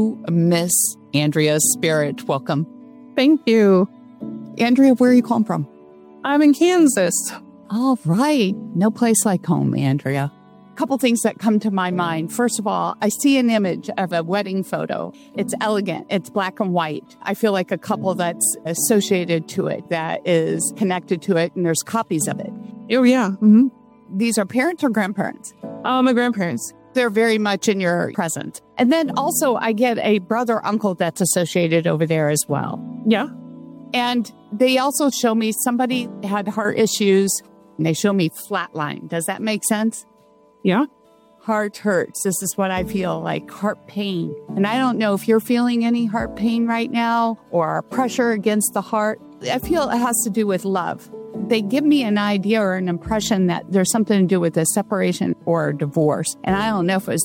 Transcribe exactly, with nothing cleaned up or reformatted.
Miss Andrea Spirit. Welcome. Thank you. Andrea, where are you calling from? I'm in Kansas. All right. No place like home, Andrea. A couple things that come to my mind. First of all, I see an image of a wedding photo. It's elegant. It's black and white. I feel like a couple that's associated to it, that is connected to it, and there's copies of it. Oh, yeah. Mm-hmm. These are parents or grandparents? Uh, my grandparents. They're very much in your present. And then also I get a brother, uncle that's associated over there as well. Yeah. And they also show me somebody had heart issues, and they show me flatline. Does that make sense? Yeah. Heart hurts. This is what I feel like, heart pain. And I don't know if you're feeling any heart pain right now or pressure against the heart. I feel it has to do with love. They give me an idea or an impression that there's something to do with a separation or a divorce. And I don't know if it was